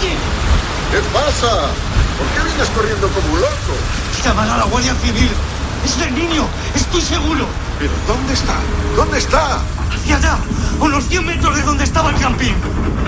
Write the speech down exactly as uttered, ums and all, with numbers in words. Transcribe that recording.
¡Oye! ¿Qué pasa? ¿Por qué vienes corriendo como un loco? Llaman a la Guardia Civil. Es el niño, estoy seguro. ¿Pero dónde está? ¿Dónde está? Hacia allá, a unos cien metros de donde estaba el camping.